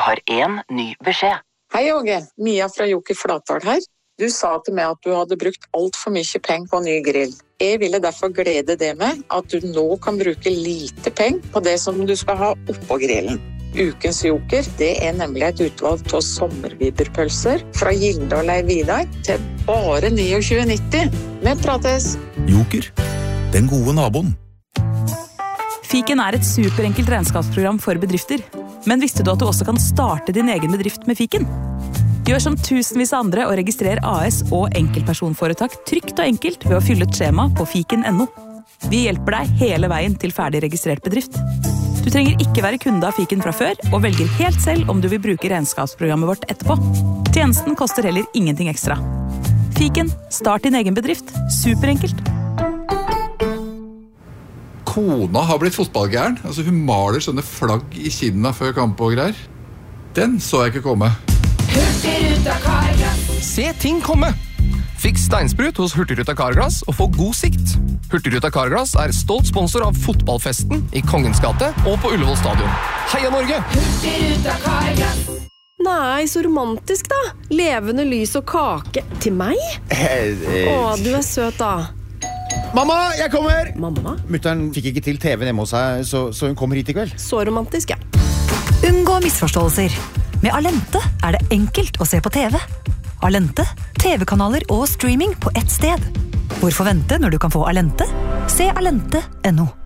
har en ny beskjed. Hei Åge, Mia fra Joker Flatdal her. Du sa til meg at du hadde brukt alt for mye penger på ny grill. Jeg ville derfor glede deg med at du nå kan bruke lite penger på det som du skal ha oppå grillen. Ukens Joker, det nemlig et utvalg av sommerviberpølser fra Gilde og Leiv Vidar til bare 29,90. Vi prates! Joker, den gode naboen. Fiken et superenkelt regnskapsprogram for bedrifter. Men visste du at du også kan starte din egen bedrift med Fiken? Gjør som tusenvis av andre og registrer AS og enkeltpersonforetak trygt og enkelt ved å fylle et skjema på fiken.no. Vi hjelper deg hele veien til ferdig registrert bedrift. Du trenger ikke være kunde av Fiken fra før, og velger helt selv om du vil bruke regnskapsprogrammet vårt etterpå. Tjenesten koster heller ingenting ekstra. Fiken, start din egen bedrift. Superenkelt. Kona har blitt fotballgæren. Altså, hun maler sånne flagg i kinna før kamp og greier. Den så jeg ikke komme. Hurtigruta Carglass. Se ting komme! Fiks steinsprut hos Hurtigruta Carglass og få god sikt. Hurtigruta Carglass stolt sponsor av fotballfesten i Kongens gate og på Ullevål stadion. Heia Norge! Hurtigruta Carglass. Nei, så romantisk da. Levende lys og kake. Til meg? Å, du søt da. Mamma, jeg kommer! Mamma? Mutteren fikk ikke til TV hjemme hos seg, så hun kommer hit i kveld. Så romantisk, ja. Unngå misforståelser. Med Alente det enkelt å se på TV. Alente, TV-kanaler og streaming på ett sted. Hvorfor vente når du kan få Alente? Se alente.no.